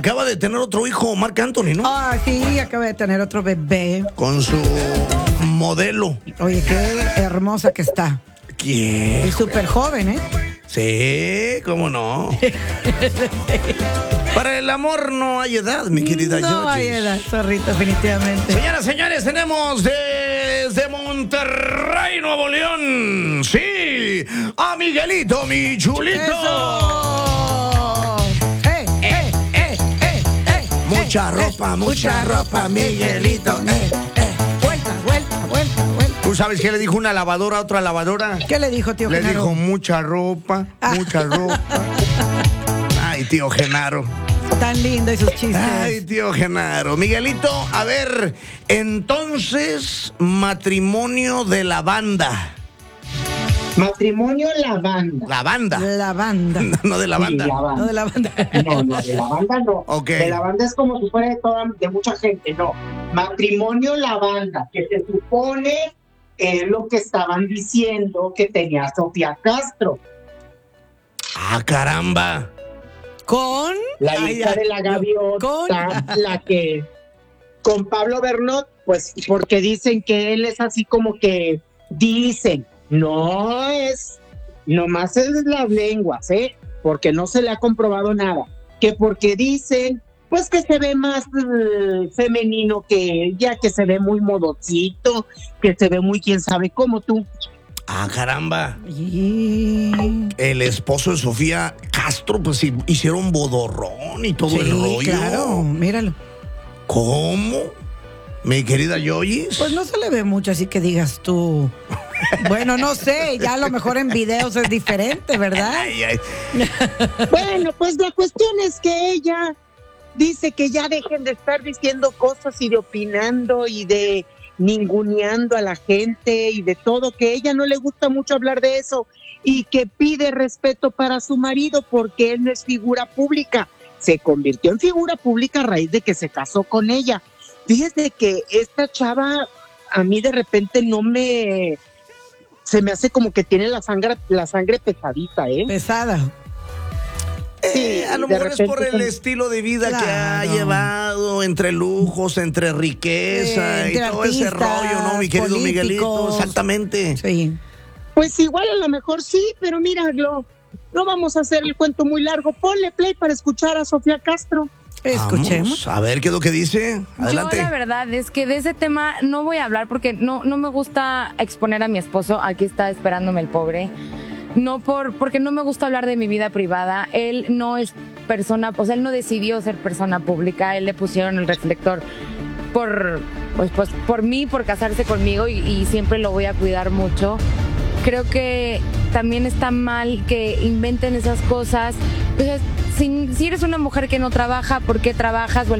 acaba de tener otro hijo, Marc Anthony, ¿no? Ah, sí, acaba de tener otro bebé. Con su modelo. Oye, qué hermosa que está. ¿Quién? Y súper joven, ¿eh? Sí, cómo no. Para el amor no hay edad, mi querida Yoyis. No hay edad, zorrito, definitivamente. Señoras, señores, tenemos desde Monterrey, Nuevo León, sí, a Miguelito, mi chulito. ¡Eso! Mucha ropa, Miguelito. Vuelta. ¿Tú sabes qué le dijo una lavadora a otra lavadora? ¿Qué le dijo, tío Le Genaro? dijo mucha ropa. Ay, tío Genaro. Tan lindo esos chistes. Ay, tío Genaro. Miguelito, a ver, entonces, matrimonio de la banda. Matrimonio la banda. La banda. La banda. No de la banda. Sí, la banda. No de la banda. No, de la banda no. Ok. De la banda es como si fuera de mucha gente, no. Matrimonio la banda, que se supone es lo que estaban diciendo que tenía Sofía Castro, Ah, caramba. Con la hija de la gaviota, la que con Pablo Bernot, pues porque dicen que él es así como que dicen, no es, nomás es las lenguas, porque no se le ha comprobado nada, que porque dicen, pues que se ve más femenino que ella, que se ve muy modosito, que se ve muy quién sabe cómo tú. Ah, caramba. Y... El esposo de Sofía Castro, pues hicieron bodorrón y todo Sí, el rollo. claro, míralo. ¿Cómo? Mi querida Yoyis. Pues no se le ve mucho, así que digas tú. Bueno, no sé, ya a lo mejor en videos es diferente, ¿verdad? Ay. Bueno, pues la cuestión es que ella dice que ya dejen de estar diciendo cosas y de opinando y de ninguneando a la gente y de todo, que a ella no le gusta mucho hablar de eso y que pide respeto para su marido porque él no es figura pública. Se convirtió en figura pública a raíz de que se casó con ella. Fíjese que esta chava a mí de repente se me hace como que tiene la sangre pesadita, Pesada. Sí, A lo de mejor es por repente el estilo de vida que ha Claro. llevado, entre lujos, entre riqueza y Entre todo ese artistas, rollo, ¿no, mi querido Miguelito? políticos. Exactamente. Sí. Pues igual a lo mejor sí, pero mira, no vamos a hacer el cuento muy largo. Ponle play para escuchar a Sofía Castro. Escuchemos. Vamos, a ver qué es lo que dice. Adelante. Yo la verdad es que de ese tema no voy a hablar porque no me gusta exponer a mi esposo. Aquí está esperándome el pobre. Porque no me gusta hablar de mi vida privada. Él no es persona, o sea, él no decidió ser persona pública. Él le pusieron el reflector por mí, por casarse conmigo y siempre lo voy a cuidar mucho. Creo que también está mal que inventen esas cosas. Entonces, si eres una mujer que no trabaja, ¿por qué trabajas? O